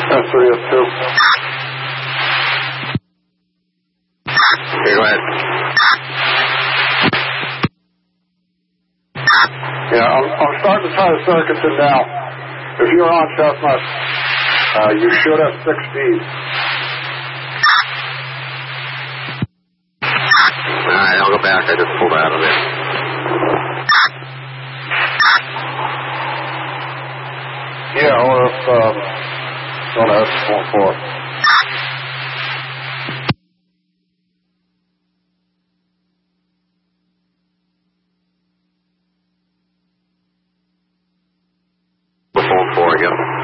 3S2. Okay, go ahead. Yeah, I'm starting to tie the circuits in now. If you're on Chestnut, you should have 6 speeds. Alright, I'll go back. I just pulled out of it. Yeah, or if, go ahead, 4-4. Phone 4 again.